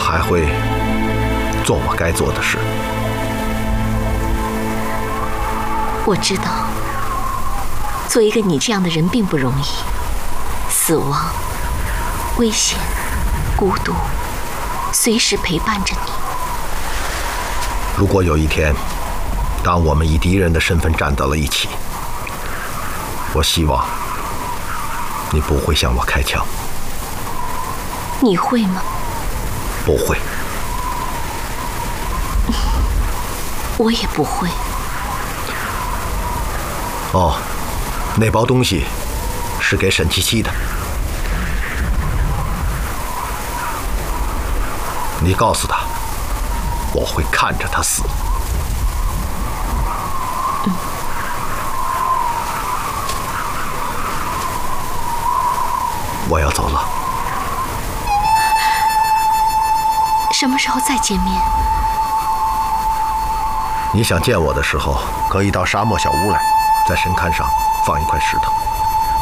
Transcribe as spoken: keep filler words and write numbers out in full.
还会做我该做的事。 我知道，做一个你这样的人并不容易，死亡、危险、孤独，随时陪伴着你。 如果有一天，当我们以敌人的身份站到了一起，我希望你不会向我开枪。 你会吗？ 不会。 我也不会。 哦，那包东西是给沈七七的。你告诉他，我会看着他死。 嗯。 我要走了。 什么时候再见面？ 你想见我的时候，可以到沙漠小屋来，在神龛上放一块石头。